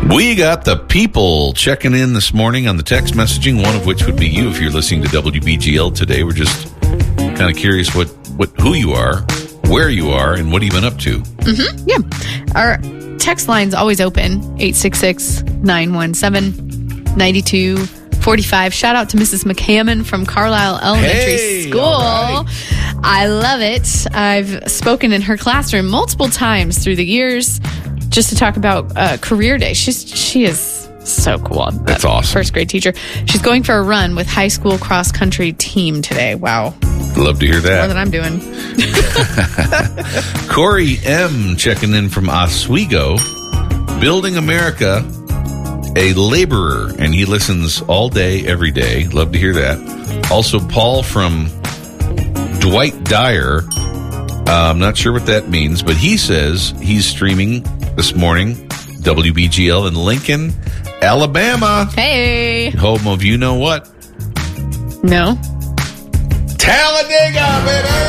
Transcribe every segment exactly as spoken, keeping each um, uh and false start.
We got the people checking in this morning on the text messaging, one of which would be you if you're listening to W B G L today. We're just kind of curious what, what who you are, where you are, and what have you been up to. Mm-hmm. Yeah. Our text line's always open, eight six six, nine one seven, nine two four five. Shout out to Missus McCammon from Carlisle Elementary Hey, School. all right. I love it. I've spoken in her classroom multiple times through the years just to talk about uh, career day. She's She is so cool. That's awesome. First grade teacher. She's going for a run with high school cross country team today. Wow. Love to hear More that. than I'm doing. Corey M. checking in from Oswego, Building America, a laborer, and he listens all day, every day. Love to hear that. Also, Paul from Dwight Dyer. Uh, I'm not sure what that means, but he says he's streaming this morning, W B G L in Lincoln, Alabama. Hey. Home of you know what? No. Talladega,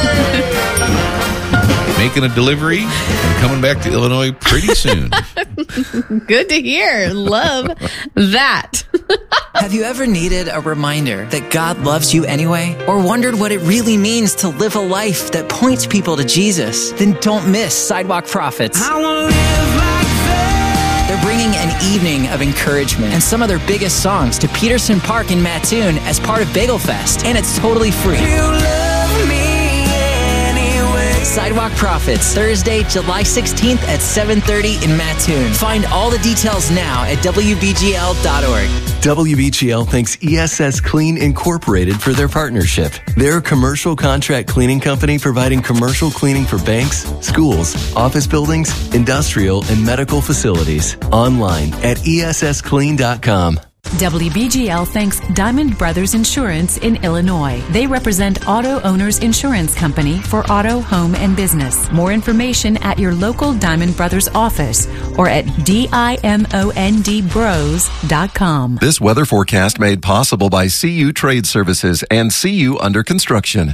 baby! Making a delivery and coming back to Illinois pretty soon. Good to hear. Love that. Have you ever needed a reminder that God loves you anyway? Or wondered what it really means to live a life that points people to Jesus? Then don't miss Sidewalk Prophets. I wanna live like that. They're bringing an evening of encouragement and some of their biggest songs to Peterson Park in Mattoon as part of Bagel Fest. And it's totally free. You love me anyway. Sidewalk Prophets, Thursday, July sixteenth at seven thirty in Mattoon. Find all the details now at W B G L dot org. W B G L thanks E S S Clean Incorporated for their partnership. They're a commercial contract cleaning company providing commercial cleaning for banks, schools, office buildings, industrial, and medical facilities. Online at E S S clean dot com. W B G L thanks Diamond Brothers Insurance in Illinois. They represent Auto Owners Insurance Company for auto, home, and business. More information at your local Diamond Brothers office or at diamond bros dot com. This weather forecast made possible by C U Trade Services and C U Under Construction.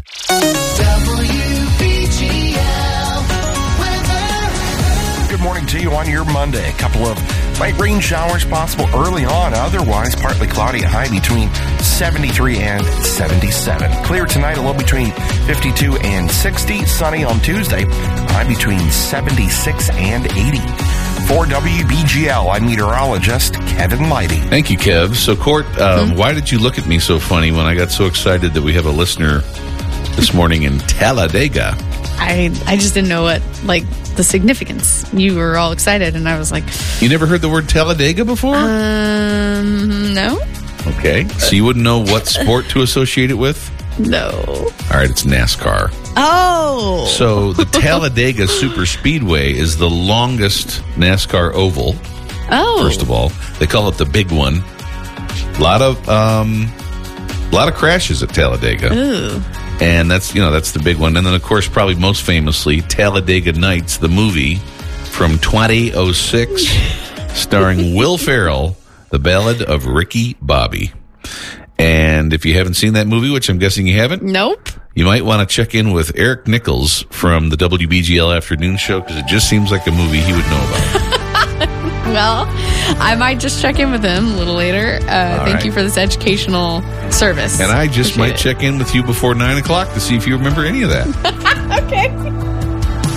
Good morning to you on your Monday. A couple of light rain showers possible early on. Otherwise, partly cloudy, a high between seventy-three and seventy-seven. Clear tonight, a low between fifty-two and sixty. Sunny on Tuesday, high between seventy-six and eighty. For W B G L, I'm meteorologist Kevin Leidy. Thank you, Kev. So, Court, um, Mm-hmm. why did you look at me so funny when I got so excited that we have a listener this morning in Talladega? I I just didn't know what, like, the significance. You were all excited, and I was like, You never heard the word Talladega before? um, no, Okay. So you wouldn't know what sport to associate it with? no. All right, it's NASCAR. Oh. So the Talladega Super Speedway is the longest NASCAR oval, oh. first of all. They call it the big one. A lot of, um, a lot of crashes at Talladega. Ooh. And that's, you know, that's the big one. And then, of course, probably most famously, Talladega Nights, the movie from twenty oh six, starring Will Ferrell, The Ballad of Ricky Bobby. And if you haven't seen that movie, which I'm guessing you haven't, Nope. you might want to check in with Eric Nichols from the W B G L Afternoon Show, because it just seems like a movie he would know about. Well, I might just check in with him a little later. Uh, thank right. you for this educational service. And I just Appreciate might it. check in with you before nine o'clock to see if you remember any of that.